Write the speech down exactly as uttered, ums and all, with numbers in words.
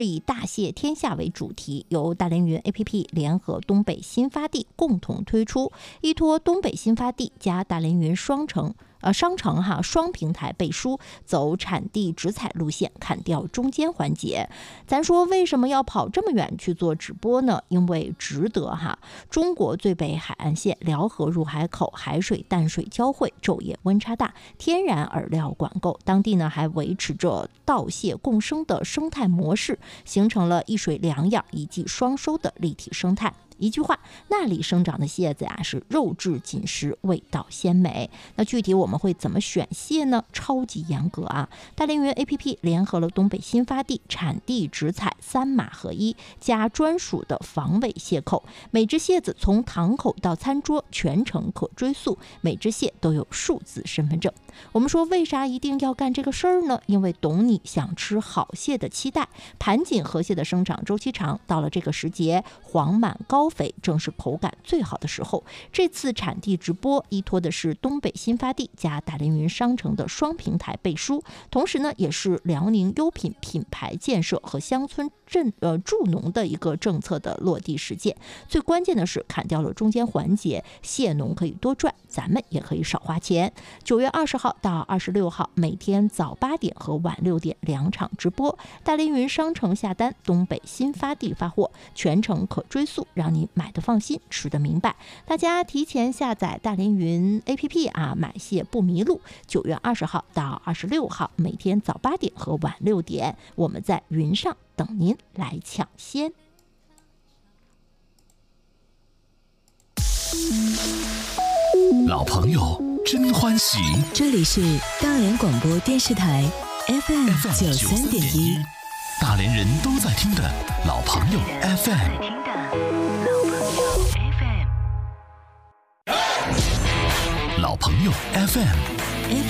以大蟹天下为主题，由大连云 A P P 联合东北新发地共同推出，依托东北新发地加大连云双城。呃，商城哈双平台背书，走产地直采路线，砍掉中间环节。咱说为什么要跑这么远去做直播呢？因为值得哈。中国最北海岸线辽河入海口，海水淡水交汇，昼夜温差大，天然饵料管够，当地呢还维持着稻蟹共生的生态模式，形成了一水两养一季双收的立体生态。一句话，那里生长的蟹子呀、啊、是肉质紧实，味道鲜美。那具体我们会怎么选蟹呢？超级严格啊！大连云 A P P 联合了东北新发地产地直采三码合一，加专属的防伪蟹扣，每只蟹子从塘口到餐桌全程可追溯，每只蟹都有数字身份证。我们说为啥一定要干这个事儿呢？因为懂你想吃好蟹的期待。盘锦河蟹的生长周期长，到了这个时节，黄满高肥正是口感最好的时候。这次产地直播依托的是东北新发地加大连云商城的双平台背书，同时呢，也是辽宁优品品牌建设和乡村镇呃助农的一个政策的落地实践。最关键的是砍掉了中间环节，蟹农可以多赚，咱们也可以少花钱。九月二十号到二十六号，每天早八点和晚六点两场直播，大连云商城下单，东北新发地发货，全程可追溯，让你买的放心，吃的明白。大家提前下载大连云 A P P 啊，买蟹不迷路。九月二十号到二十六号，每天早八点和晚六点，我们在云上等您来抢先。 老朋友真欢喜， 这里是大连广播电视台 F M 九三点一， 大连人都在听的老朋友 F M。老朋友 F M。